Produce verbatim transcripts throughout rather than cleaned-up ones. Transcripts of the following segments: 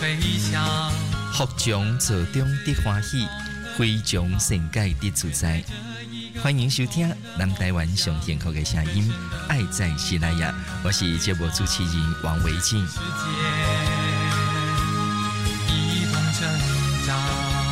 飞翔。 福将做中得欢喜，非将善解得自在。欢迎收听南台湾上幸福的声音，爱在西拉雅，我是节目主持人王维静。 一同成长。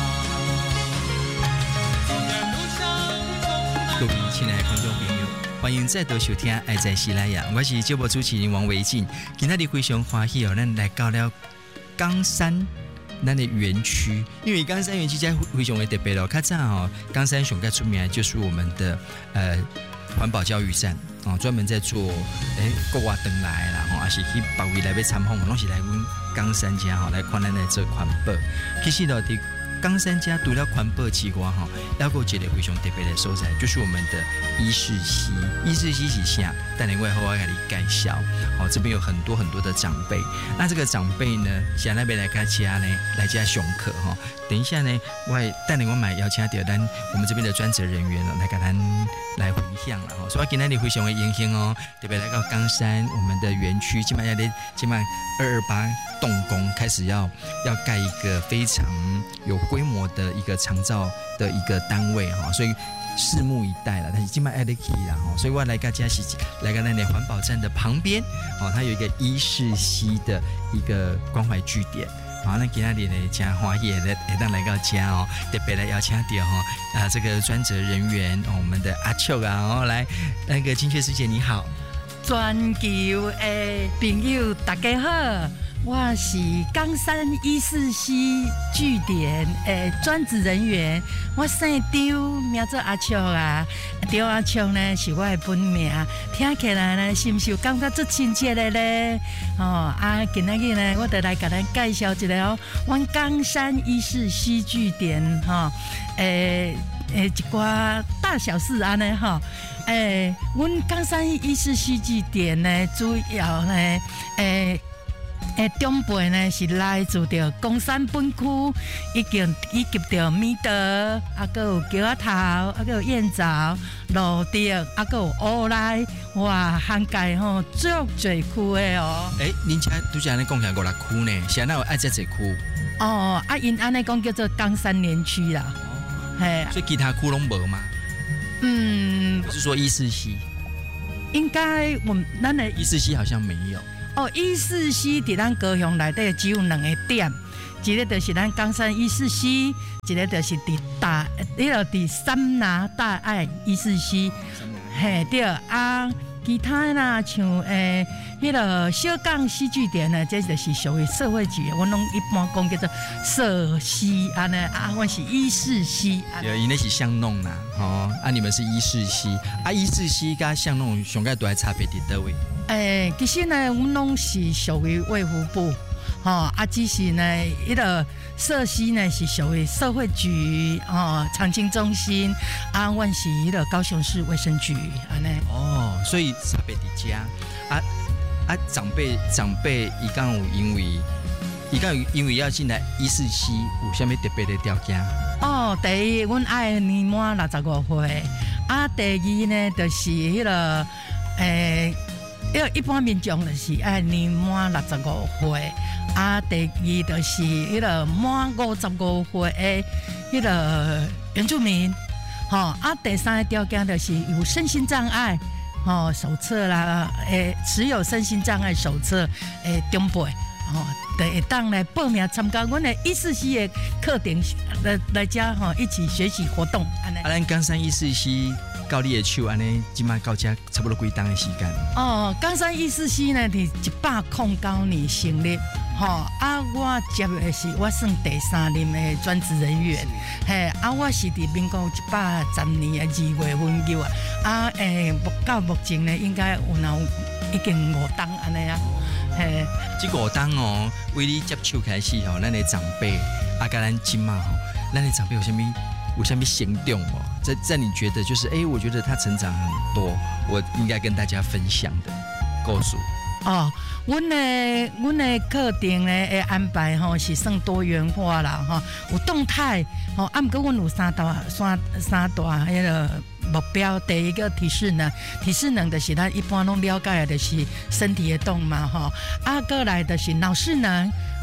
各位亲爱的观众朋友，欢迎再度收听《爱在西拉雅》，我是节目主持人王维静。今天非常欢喜哦，咱来到了冈山咱的园区，因为冈山园区在非常的特别咯。较早哦，冈山上较出名的就是我们的呃环保教育站哦，专门在做诶国外登来啦，吼，还是去别位来要参访，拢是来阮冈山家吼来看咱来做环保。其实咯，伫冈山家除了环保之外，哈，还有一个非常特别的所在，就是我们的伊势溪。伊势溪是啥？等下我后我给你介绍。哦，这边有很多很多的长辈。那这个长辈呢，现在那边来家家呢，来家上课哈。等一下呢，我等下我买邀请到咱我们这边的专责人员来跟咱来分享了哈。所以今天你非常的荣幸哦，特别来到冈山我们的园区，今晚要来今晚二二八动工，开始要要盖一个非常有规模的一个长照的一个单位哈，所以拭目以待了。但是今晚爱得起啦哈，所以我来到嘉义来到那里环保站的旁边哦，它有一个伊势溪的一个关怀据点。好，那今天呢，真欢喜的会当来到家哦，特别来邀请到哈啊这个专责人员、哦、我们的阿秋啊，哦来那个金雀师姐你好， 全球的朋友大家好。我是冈山伊势溪据点的专职人员，我姓张，名做阿秋啊。张阿秋呢是我的本名，听起来呢是不是有感觉足亲切的咧？哦啊，今仔日呢，我就来给咱介绍一下哦，阮冈山伊势溪据点哈，诶、哦、诶，一寡大小事安尼哈。诶，阮冈山伊势溪据点呢，主要呢，诶。诶，中辈呢是来自着冈山本区，以及以及着米德，啊，还有桥仔头，啊，还有燕巢、路德，啊，还有乌来，哇，涵盖吼足侪区的哦。 诶、欸，恁家拄则安尼讲起来五六区呢，现在有爱这侪区？ 哦，啊，因安尼讲叫做冈山园区啦。哦，嘿， 所以其他区拢无吗？ 嗯， 不是说伊势溪？ 应该我们咱的伊势溪好像没有。 哦，伊势溪伫咱高雄内底只有两个点，一个就是咱冈山伊势溪，一个就是伫大，迄个伫三拿大爱伊势溪，嘿对啊，其他啦像诶，迄、那个小港戏剧点呢，这就是属于社会局，我拢一般讲叫做社溪安尼啊，我是伊势溪， 对，因那是巷弄啦，哦，啊你们是伊势溪，啊伊势溪甲巷弄上盖大差别伫倒位？ 诶、欸，其实呢，我们拢是属于卫福部，吼、哦、啊，只是呢，迄、那个社溪呢是属于社会局，哦，长青中心，啊，阮是迄个高雄市卫生局，安尼。 哦，所以差别伫遮，啊啊，长辈长辈伊讲有因为，伊讲因为要进来伊势溪，有啥物特别的条件？ 哦，第一，阮爱年满六十五岁，啊，第二呢，就是迄、那个，诶、欸。因为一般民众就是爱年满六十五岁，啊，第二就是迄个满五十五岁的迄个原住民，吼、哦，啊，第三个条件就是有身心障碍，吼、哦，手册啦，诶，持有身心障碍手册诶长辈，吼、哦，就会当来报名参加阮的伊势溪的课程，来来遮吼一起学习活动，安尼。 啊，咱冈山伊势溪。到你的手安尼，即摆到遮差不多几档的时间。 哦，冈山伊势溪呢，是一百零九年成立，吼、哦、啊，我接的是我算第三任的专职人员，嘿，啊，我是伫民国一百十年的二月份入啊，啊，诶，到目前呢，应该有有已经五档安尼啊，嘿， 这五档哦，为你接手开始吼，咱的长辈啊，甲咱今嘛吼，咱的长辈有啥物？有什么行动哦？在在你觉得就是，哎、欸，我觉得他成长很多，我应该跟大家分享的故事。 哦，阮的阮的课程呢的安排吼是算多元化啦吼，有动态吼，啊，毋过阮有三大三三大迄个目标。第一个体适能，体适能就是咱一般拢了解的就是身体的动嘛吼，啊，过来就是脑适能。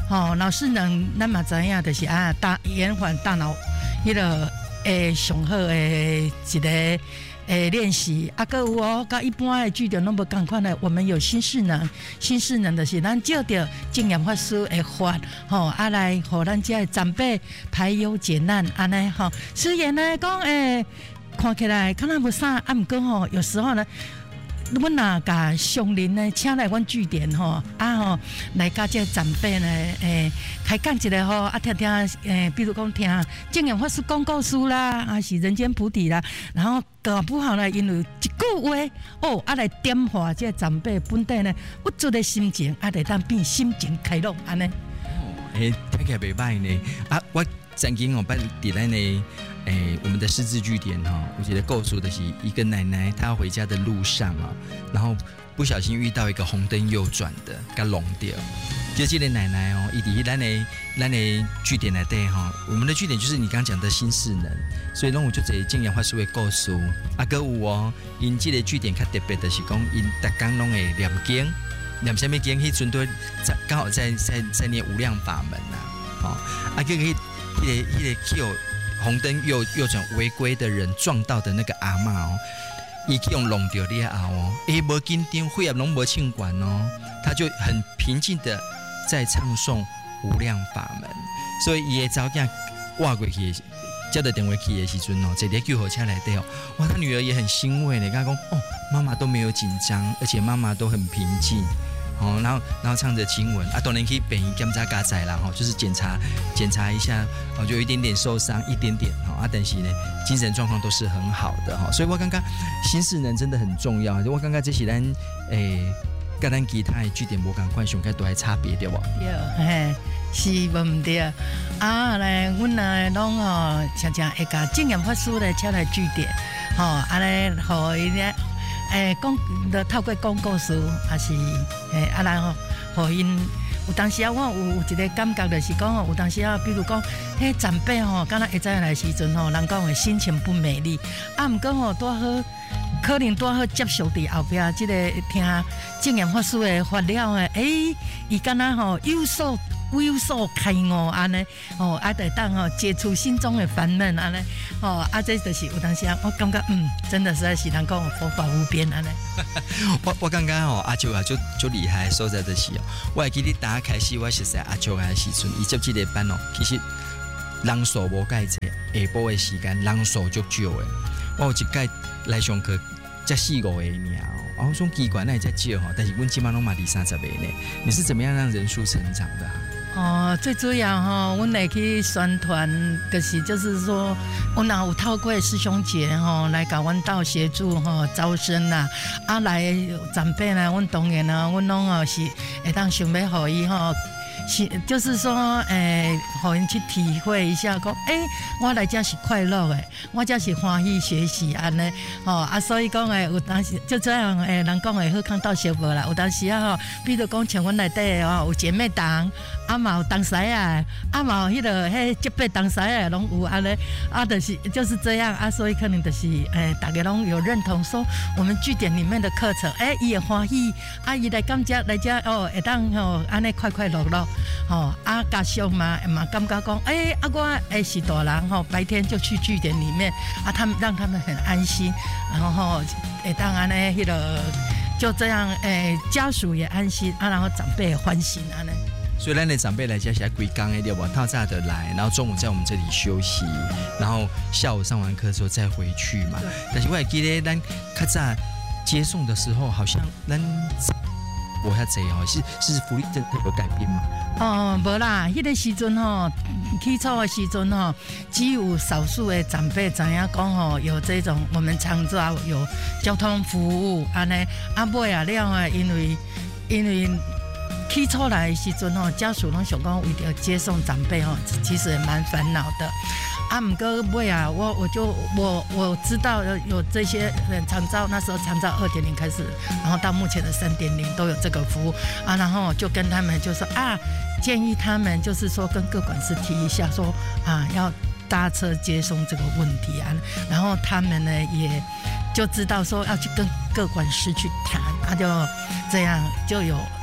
吼，脑势能咱嘛知影，就是啊，大延缓大脑迄个诶上好诶一个诶练习。啊，搁有哦，甲一般诶据点拢无共款诶。我们有新势能，新势能就是咱照着经验法师诶法，吼，啊来互咱遮长辈排忧解难，安尼吼。虽然呢讲诶，看起来可能无啥，啊，毋过吼，有时候呢。阮若甲上邻呢，请来阮据点吼，啊吼，来甲这长辈呢，诶、欸，开讲一下吼，啊听听，诶、欸，比如讲听经验法师讲故事啦，啊是人间菩提啦，然后搞不好呢，因为一句话哦，啊来点化这长辈本地呢不足的心情，啊来当变心情开朗安尼。 诶、欸，听起来袂歹呢。啊，我曾经哦，捌伫咱呢。哎，我们的失智据点哈，我觉得构筑的是一个奶奶，她要回家的路上啊，然后不小心遇到一个红灯右转的，给弄掉。就这个奶奶哦，伊伫咱的咱的据点内底哈，我们的据点就是你刚刚讲的新势能，所以拢有就这经验法师的故事。啊，搁有哦，因这个据点较特别的是讲，因逐工拢会念经，念什么经？迄阵都刚好在在在念无量法门呐，哦，啊，搁迄迄个迄个 Q。红灯右右转违规的人撞到的那个阿嬷哦，伊去用弄掉了后哦，诶，无紧张，血压拢无庆管哦，他就很平静的在唱诵无量法门，所以伊的早囝挖过去，接到电话去的时阵哦，坐在救护车内底哦，哇，他女儿也很欣慰的，跟他讲哦，妈妈都没有紧张，而且妈妈都很平静。哦，然后然后唱着经文啊，当然可以便宜检查加载啦，哈，就是检查检查一下，哦，就有一点点受伤，一点点，哈啊，但是呢，精神状况都是很好的，哈，所以我刚刚新势能真的很重要，我刚刚这是咱诶，跟咱其他的据点无共款，上该都还差别对不？ 对，嘿，是无毋对啊，来，阮呢拢吼，常常会甲经验法师来请来据点，吼，啊来，互伊咧。诶，讲的透过讲故事，也是诶，啊然后，互因有当时啊，我有有一个感觉，就是讲哦，有当时啊，比如讲，迄长辈吼，敢若会知影来时阵吼，人讲诶心情不美丽，啊，毋过吼，拄好，可能拄好接受伫后壁，即、這个听经验法师诶发了诶，诶，伊敢若吼有所。有所开悟安尼，哦，啊，得当哦解除心中的烦闷安尼，哦，啊，这就是有当时啊，我感觉嗯，真的实在是人讲佛法无边安尼。 我我感觉哦，阿舅啊，就就厉害所在就是哦，我会记得打开始我熟悉阿舅的时阵，伊接这个班哦，其实人数无介济，下晡的时间人数足少的，我有一届来上课才四五个尔哦，我说奇怪，那也才少哈，但是阮起码拢嘛二三十个呢，你是怎么样让人数成长的、啊？ 哦，最主要哈，阮来去宣传，就是就是说，阮若有透过师兄姐吼来甲阮斗协助吼招生啦，啊来长辈呢，阮当然啦，阮拢哦是会当想要互伊吼。是，就是说，诶，互因去体会一下，讲，诶，我来这是快乐的，我这是欢喜学习安尼，吼啊，所以讲诶，有当时就这样，诶，人讲诶，好康到小无啦，有当时啊，吼，比如讲像阮内底吼，有姐妹档，啊嘛有同师啊，啊嘛有迄个迄结拜同师啊，拢有安尼，啊，就是就是这样啊，所以可能就是诶，大家拢有认同说，我们据点里面的课程，诶，伊也欢喜，啊，伊来感觉来遮哦，会当吼安尼快快乐乐。吼、哦、啊，加上嘛嘛感觉讲，哎、欸、啊我诶是大人吼，白天就去据点里面啊，他们让他们很安心，然后吼诶当然呢，迄个就这样诶、欸、家属也安心啊，然后长辈也欢喜安尼。 所以咱的长辈来家是规工的对吧？套早的来，然后中午在我们这里休息，然后下午上完课之后再回去嘛。但是我还记得咱较早接送的时候，好像咱。无遐济吼，是是福利真的有改变吗？ 哦，无啦，迄、那个时阵吼，起初的时阵吼，只有少数的长辈知影讲吼，有这种我们长照有交通服务安尼，啊尾啊了啊，因为因为起初来的时阵吼，家属拢想讲为了接送长辈吼，其实也蛮烦恼的。啊，唔过尾啊，我我就我我知道有这些人长照，那时候长照二点零开始，然后到目前的三点零都有这个服务啊，然后就跟他们就说啊，建议他们就是说跟各管事提一下说啊，要搭车接送这个问题啊，然后他们呢也就知道说要去跟各管事去谈，他、啊、就这样就有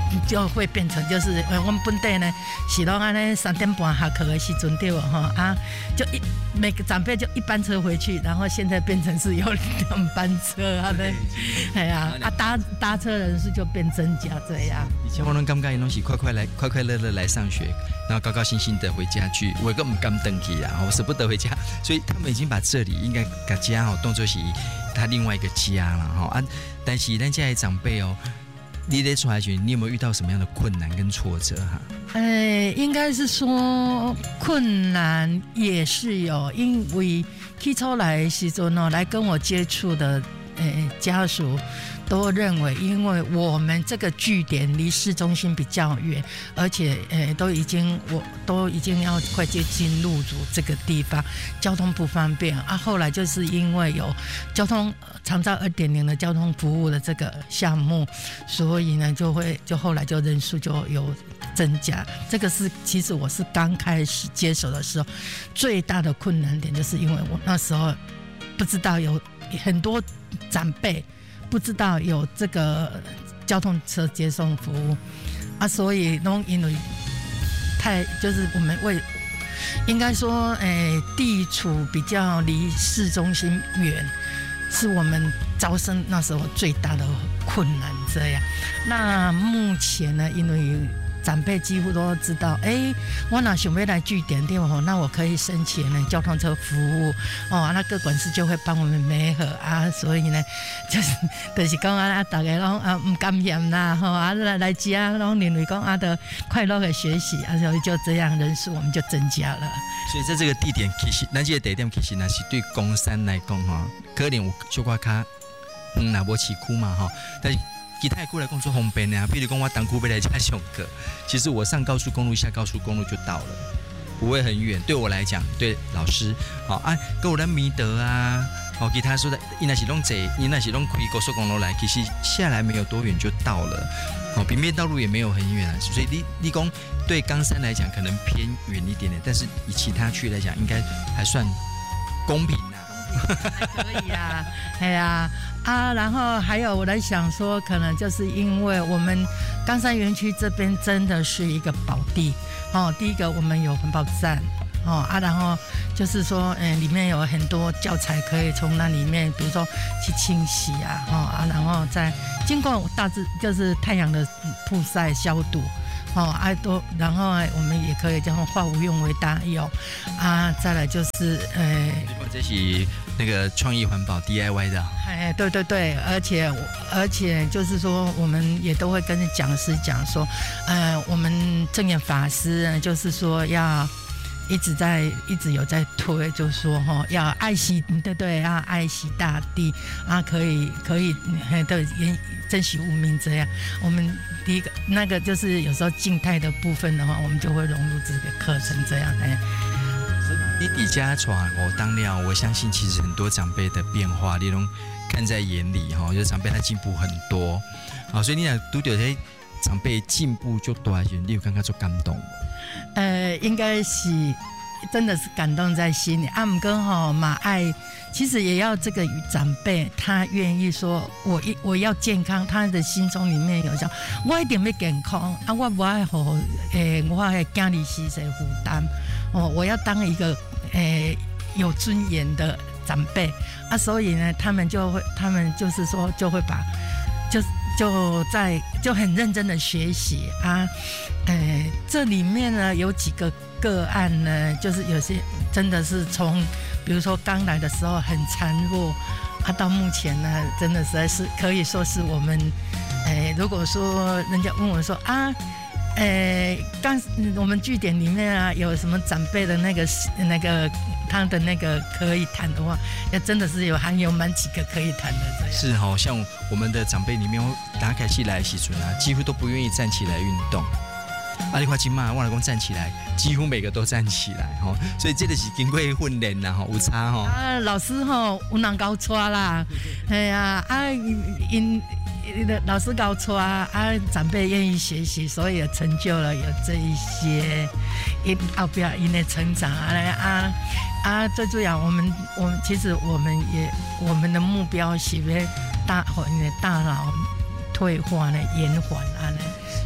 就会变成就是呃，我们本地呢是拢安尼三点半下课的时阵对哈啊，就一每个长辈就一班车回去，然后现在变成是有两班车啊，对，哎呀啊搭搭车人数就变增加这样。 以前我们感觉伊拢是快快来快快乐乐来上学，然后高高兴兴的回家去，我根本不敢登记啊，我舍不得回家，所以他们已经把这里应该把家哦当作是他另外一个家了哈啊。但是咱家的长辈哦，你在出来时，你有没有遇到什么样的困难跟挫折哈？ 呃，应该是说困难也是有，因为起初来的时阵呢，来跟我接触的呃家属都认为，因为我们这个据点离市中心比较远，而且呃都已经我都已经要快接近鹿竹这个地方，交通不方便啊。后来就是因为有交通长照 二点零 的交通服务的这个项目，所以呢就会就后来就人数就有增加。这个是其实我是刚开始接手的时候最大的困难点，就是因为我那时候不知道有很多长辈不知道有这个交通车接送服务啊，所以都因为太就是我们为应该说，诶、欸，地处比较离市中心远，是我们招生那时候最大的困难。这样，那目前呢，因为长辈几乎都知道，哎、欸，我哪想要来据点对吧？那我可以申请呢交通车服务哦，那各管事就会帮我们媒合啊，所以呢，就是就是讲啊，大家拢啊唔甘嫌啦，吼啊来来家拢认为讲啊的快乐的学习啊，所以就这样人数我们就增加了。 所以在这个地点，其实咱这个地点其实那是对公山来讲哈，可能有小可卡嗯那无市区嘛哈，但是。其他过来工作方便啊，比如讲我当初要来家上课，其实我上高速公路下高速公路就到了，不会很远。对我来讲，对老师好啊，跟我的弥德啊，好其他说的，伊那是拢坐，伊那是拢开高速公路来，其实下来没有多远就到了，好平面道路也没有很远啊，所以你你讲对冈山来讲可能偏远一点点，但是以其他区来讲，应该还算公平啊。 还可以啊，哎呀啊，然后还有我在想说，可能就是因为我们冈山园区这边真的是一个宝地哦。第一个，我们有环保站哦啊，然后就是说，嗯、呃，里面有很多教材可以从那里面，比如说去清洗啊，哦啊，然后再经过大致就是太阳的曝晒消毒。哦，啊都，然后我们也可以将化无用为大用啊。再来就是，呃， 这是那个创意环保 D I Y 的。 哎，对对对，而且而且就是说，我们也都会跟讲师讲说，呃，我们正言法师就是说要一直在一直有在推，就是说哈，要爱惜，对对，要爱惜大地啊，可以可以，对，珍惜无名这样。我们第一个那个就是有时候静态的部分的话，我们就会融入这个课程这样。哎， 你底家传我当了，我相信其实很多长辈的变化，你都看在眼里哈，就是长辈他进步很多，好，所以你想拄到这长辈进步就大，你有感觉做感动？ 呃，应该是真的是感动在心里。啊，不过哈嘛爱。其实也要这个长辈，他愿意说我一我要健康，他的心中里面有想，我一定要健康啊！我不爱和诶，我的家里是谁负担哦？我要当一个诶有尊严的长辈啊！所以呢，他们就会，他们就是说，就会把就就在就很认真的学习啊！诶，这里面呢有几个个案呢，就是有些真的是从。比如说刚来的时候很孱弱，啊，到目前呢，真的实在是可以说是我们，诶，如果说人家问我说啊，诶，刚我们据点里面啊有什么长辈的那个那个他的那个可以谈的话，也真的是有还有蛮几个可以谈的这样。 是哈、哦，像我们的长辈里面，打开起来时阵啊，几乎都不愿意站起来运动。啊！你看今嘛，我老公站起来，几乎每个都站起来哈，所以这个是经过训练啦，哈，有差哈。 啊，老师哈，有人教带啦，哎呀，啊，因老师教带啊，长辈愿意学习，所以也成就了有这一些，因后边因的成长啊，啊啊，最主要我们我们其实我们也我们的目标是要大，你的大脑退化呢延缓啊呢。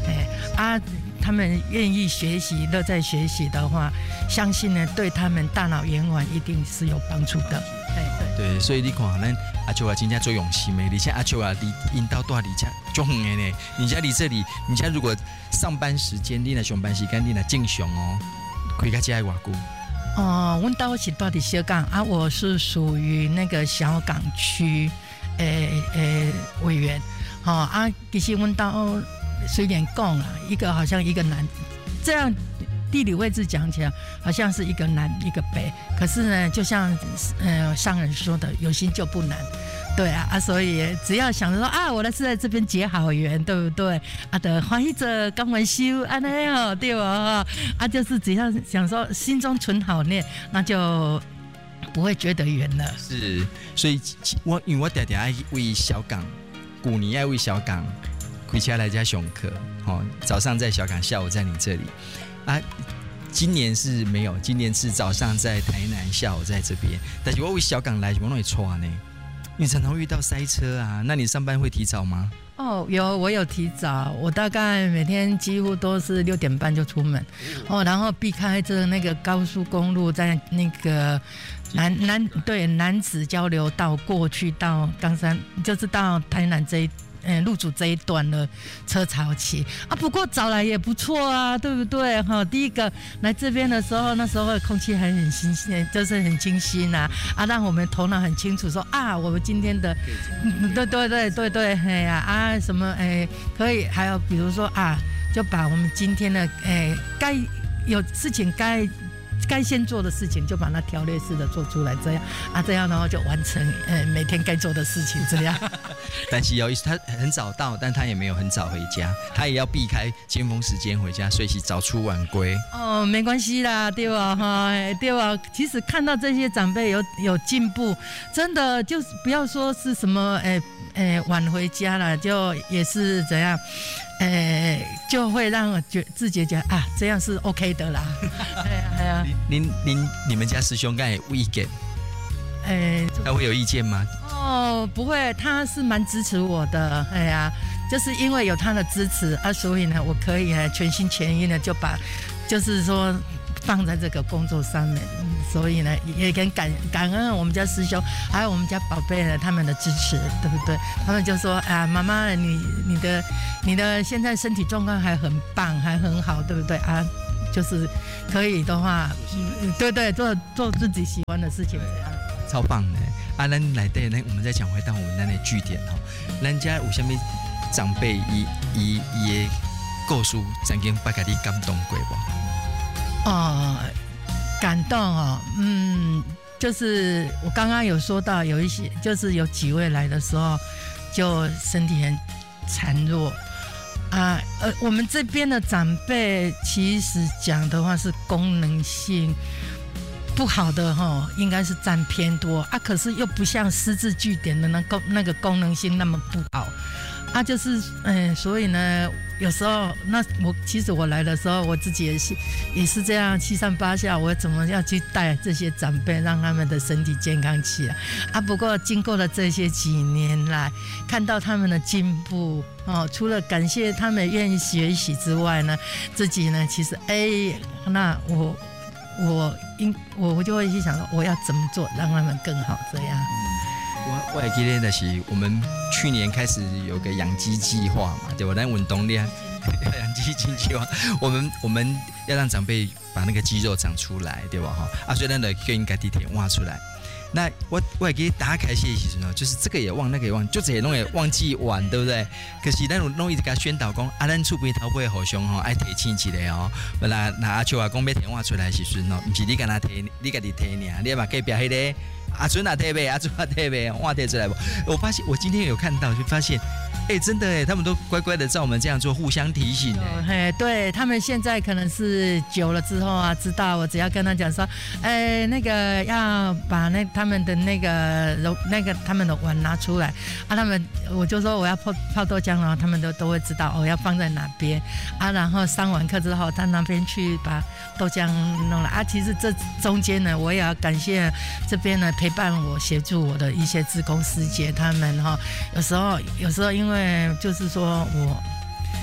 哎啊，他们愿意学习、乐在学习的话，相信呢，对他们大脑延缓一定是有帮助的。哎， 对，对，所以你看，咱阿秋啊，真正最用心的，而且阿秋啊，离引导多离家就远的呢。你家离这里，你家如果上班时间，你来上班时间，你来正常哦，开到这偌久？ 哦，阮家是住伫小港啊，我是属于那个小港区，诶诶委员，好、哦、啊，其实阮家虽然讲啦，一个好像一个南，这样地理位置讲起来好像是一个南一个北，可是呢，就像呃商人说的，有心就不难。对啊，啊，所以只要想着说啊，我的是在这边结好缘，对不对？啊的欢喜者刚完修，啊那样对吧？啊，就是只要想说心中存好念，那就不会觉得远了。 是，所以我因为我常常爱为小港，古年爱为小港开车来家上课，哦，早上在小港，下午在你这里啊。今年是没有，今年是早上在台南，下午在这边。但是我为小港来，我容易错呢。因为常常遇到塞车啊，那你上班会提早吗？ 哦，有，我有提早，我大概每天几乎都是六点半就出门，哦，然后避开这那个高速公路，在那个南南对南子交流道过去到冈山，就是到台南这一。嗯，入主这一段的车潮期啊，不过早来也不错啊，对不对？哈，第一个来这边的时候，那时候空气还很新鲜，就是很清新啊，啊，让我们头脑很清楚说啊，我们今天的，嗯、对对对对对，哎呀啊，什么哎，可以，还有比如说啊，就把我们今天的哎该有事情该。该先做的事情就把它条列式的做出来，这样啊，这样然后就完成呃每天该做的事情，这样。 但是有一他很早到，但他也没有很早回家，他也要避开尖峰时间回家，所以是早出晚归。 哦，没关系啦，对吧？哈，对吧？其实看到这些长辈有有进步，真的就是不要说是什么诶诶晚回家了，就也是怎样。呃，就会让我觉自己觉得啊，这样是 OK 的啦。哎呀，哎呀， 您您你们家师兄刚才有意见，哎，他会有意见吗？ 哦，不会，他是蛮支持我的。哎呀，就是因为有他的支持啊，所以呢，我可以呢全心全意的就把，就是说。放在这个工作上面，所以呢，也很感感恩我们家师兄，还有我们家宝贝呢他们的支持，对不对？他们就说啊，妈妈，你你的你的现在身体状况还很棒，还很好，对不对啊？就是可以的话，嗯、对对，做做自己喜欢的事情，这样超棒的。啊，咱来对，那我们再讲回到我们那的据点哈，咱家有什么长辈伊伊伊的故事，曾经把家己感动过不？ 哦，感动哦，嗯，就是我刚刚有说到，有一些就是有几位来的时候，就身体很孱弱啊，呃，我们这边的长辈其实讲的话是功能性不好的哈、哦，应该是占偏多啊，可是又不像失智据点的那个那个功能性那么不好啊，就是嗯，所以呢。有时候，那我其实我来的时候，我自己也是也是这样七上八下，我怎么要去带这些长辈，让他们的身体健康起来啊？不过经过了这些几年来，看到他们的进步哦，除了感谢他们愿意学习之外呢，自己呢，其实哎，那我我应我我就会去想说，我要怎么做让他们更好这样。 我我还记得的是，我们去年开始有个养鸡计划嘛，对吧？咱运动量养鸡计划，我们我们要让长辈把那个肌肉长出来，对吧？哈啊，所以咱就叫因家己田挖出来。那我我还给大家开始的时候，就是这个也忘，那个也忘，就这些东西忘记完，对不对？可是咱有弄一直给他宣导讲，啊，咱厝边头尾互相吼爱提醒一个哦。那那阿秋啊讲要田挖出来的时阵哦，不是你跟他提，你家己提呢，你嘛隔壁迄个。阿尊啊，特别阿尊啊，特别哇，贴出来不？我发现我今天有看到，就发现，哎、欸，真的哎，他们都乖乖的照我们这样做，互相提醒哎。 对他们现在可能是久了之后啊，知道我只要跟他讲说，哎、欸，那个要把那他们的那个那个他们的碗拿出来啊，他们我就说我要泡泡豆浆，然后他们都都会知道哦，要放在哪边啊，然后上完课之后，他那边去把豆浆弄了啊。其实这中间呢，我也要感谢这边呢。陪伴我、协助我的一些志工师姐，他们哈，有时候有时候因为就是说我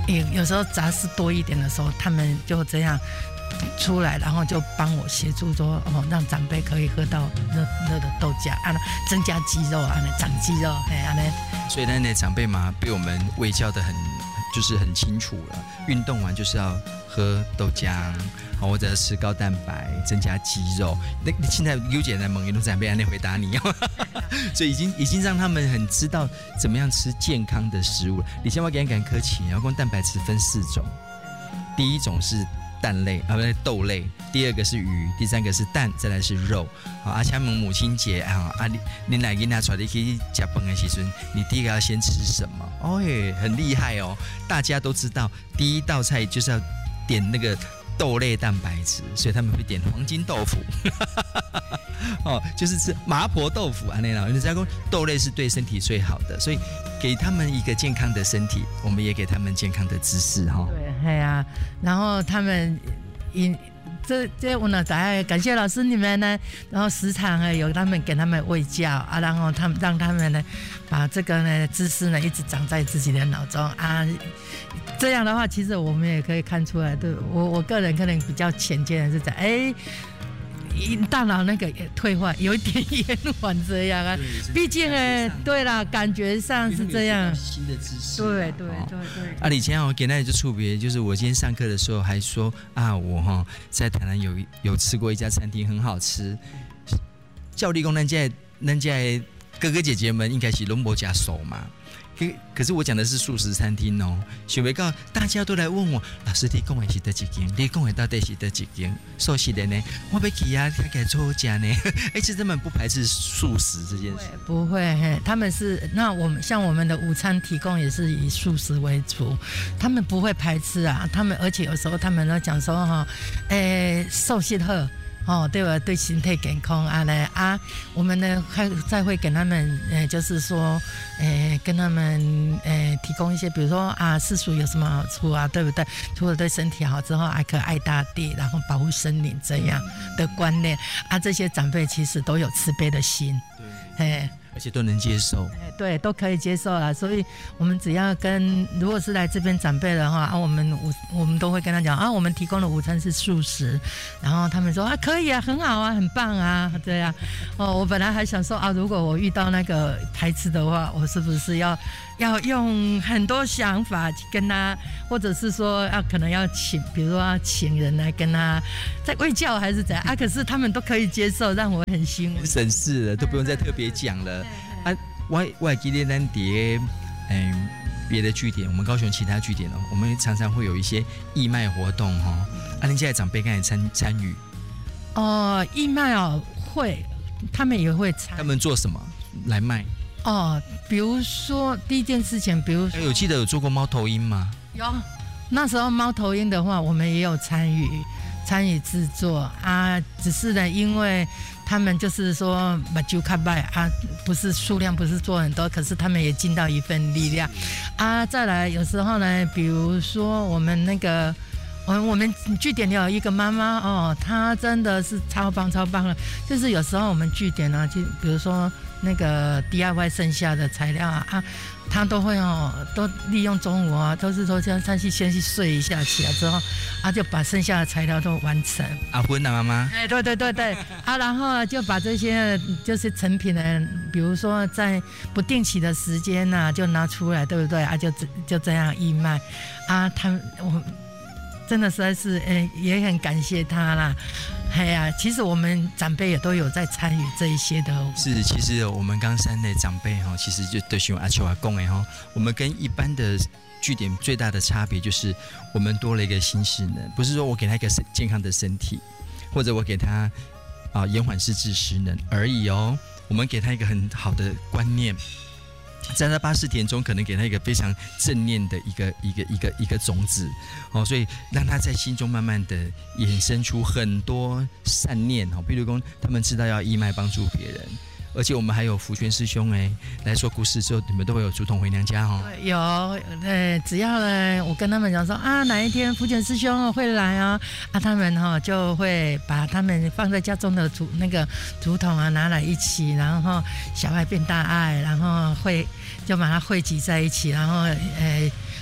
有有时候杂事多一点的时候，他们就这样出来，然后就帮我协助说哦，让长辈可以喝到热热的豆浆，啊，增加肌肉啊，长肌肉，哎，安尼。 所以呢，那长辈嘛，被我们卫教的很，就是很清楚了。运动完就是要喝豆浆，好，或者吃高蛋白，增加肌肉。那现在优姐在蒙一路长辈安内回答你哦，所以已经已经让他们很知道怎么样吃健康的食物了。你先我给你讲科起，然后蛋白质分四种，第一种是蛋类啊，不是豆类，第二个是鱼，第三个是蛋，再来是肉。好，而且我们母亲节啊，啊，你你来给拿出来，你可以吃饭的时候，你第一个要先吃什么？哦耶，很厉害哦！大家都知道，第一道菜就是要点那个豆类蛋白质，所以他们会点黄金豆腐。哦，就是吃麻婆豆腐啊，那种人家说豆类是对身体最好的，所以给他们一个健康的身体，我们也给他们健康的知识哈。 对，对啊，然后他们因这这我呢，大家感谢老师你们呢，然后时常呢有他们给他们卫教啊，然后他们让他们呢把这个呢知识呢一直长在自己的脑中啊。这样的话，其实我们也可以看出来，对我我个人可能比较浅见的是在哎。大脑那个退化有一点延缓这样啊，毕竟呢，对啦，感觉上是这样。 新的知识， 对对对对。 啊，以前我给那就特别，就是我今天上课的时候还说啊，我哈在台南有有吃过一家餐厅很好吃。教立功那家那家哥哥姐姐们应该是龙伯家熟嘛。可是我讲的是素食餐厅哦，想不到大家都来问我，老师你讲的是哪一间？你讲的到底是哪一间？素食的呢？我要去啊，他给做家呢？而且他们不排斥素食这件事， 不会，嘿，他们是那我们像我们的午餐提供也是以素食为主，他们不会排斥啊，他们而且有时候他们都讲说哈，诶，素食好。哦，对吧？对身体健康啊呢啊，我们呢还再会给他们，呃，就是说，呃，跟他们呃提供一些，比如说啊，世俗有什么好处啊，对不对？除了对身体好之后，还可以爱大地，然后保护森林这样的观念啊，这些长辈其实都有慈悲的心，对，哎。 而且都能接受， 对，都可以接受啦。所以我们只要跟如果是来这边长辈的话啊，我们午我们都会跟他讲啊，我们提供的午餐是素食，然后他们说啊，可以啊，很好啊，很棒啊，对啊。哦，我本来还想说啊，如果我遇到那个台词的话，我是不是要要用很多想法去跟他，或者是说要可能要请，比如说要请人来跟他在卫教还是怎样啊？可是他们都可以接受，让我很欣慰， 省事了，都不用再特别讲了。啊，我我还记得咱伫嗯别的据点，我们高雄其他据点哦，我们常常会有一些义卖活动哈、哦。啊，您现在长辈刚才参参与？ 哦，义卖哦会，他们也会参。 他们做什么来卖？ 哦，比如说第一件事情，比如说， 有记得有做过猫头鹰吗？ 有，那时候猫头鹰的话，我们也有参与参与制作啊，只是呢，因为。他们就是说把酒卡拜啊，不是数量不是做很多，可是他们也尽到一份力量啊。再来有时候呢，比如说我们那个，我们我们据点有一个妈妈哦，她真的是超棒超棒了。就是有时候我们据点呢，就比如说那个 D I Y 剩下的材料啊啊。他都会哦，都利用中午啊，都是说这样上去先去睡一下，起来之后啊，就把剩下的材料都完成。 阿芬啊，妈妈。 哎，对对对对，啊，然后就把这些就是成品呢，比如说在不定期的时间呐、啊，就拿出来，对不对？啊，就就这样义卖，啊，他我真的实在是，哎，也很感谢他啦。哎呀，其实我们长辈也都有在参与这一些的。 是，其实我们冈山的长辈哈，其实就都像阿秋阿公哎哈，我们跟一般的据点最大的差别就是我们多了一个新势能，不是说我给他一个健康的身体，或者我给他啊延缓失智失能而已哦，我们给他一个很好的观念。在他八识田中，可能给他一个非常正念的一个一个一个一个种子哦，所以让他在心中慢慢的衍生出很多善念哦，比如说他们知道要义卖帮助别人，而且我们还有福全师兄哎来说故事之后，你们都会有竹筒回娘家哦。 有，呃，只要呢，我跟他们讲说啊，哪一天福全师兄会来啊，啊，他们哈、哦、就会把他们放在家中的竹那个竹筒啊拿来一起，然后小爱变大爱，然后会就把它汇集在一起，然后呃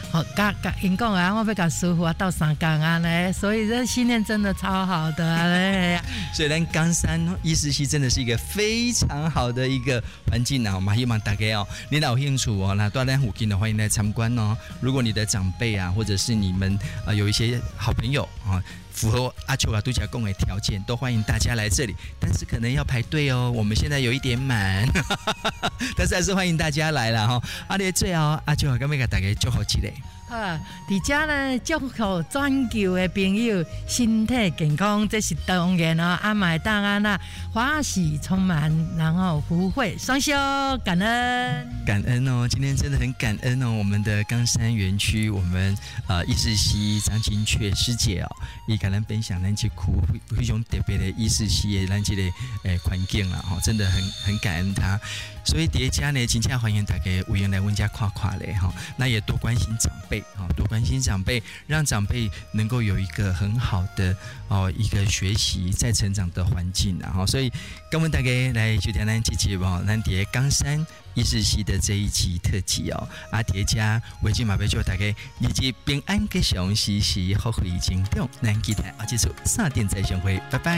好，甲甲因讲啊，我要甲师傅啊斗三工啊嘞，所以这训练真的超好的啊嘞。 所以咱冈山医师系真的是一个非常好的一个环境啊，我们希望大家哦，你有兴趣哦，那到咱附近的欢迎来参观哦。如果你的长辈啊，或者是你们啊、呃、有一些好朋友啊。符合阿秋啊杜家贡的条件，都欢迎大家来这里，但是可能要排队哦。我们现在有一点满，但是还是欢迎大家来啦哈。阿咧最后阿秋啊，咁要甲大家祝福一下。 好，伫遮呢祝福全球的朋友身体健康，这是当然哦。阿买当然啦，欢喜充满，然后福慧双修，感恩感恩哦。今天真的很感恩哦，我们的冈山园区，我们呃医师系张金雀师姐哦，伊甲咱分享咱这苦非常特别的医师系的咱这个诶环境啦，哈，真的很很感恩他。所以叠加呢，真正欢迎大家有缘来阮家看看嘞哈，那也多关心长辈啊，多关心长辈，让长辈能够有一个很好的哦一个学习再成长的环境啊，所以跟我们大家来收听咱这集哦，咱叠冈山医师系的这一集特辑哦，啊叠加维基马贝就大家日子平安吉祥，时时福慧成长，咱期待下一次三点再相会，拜拜。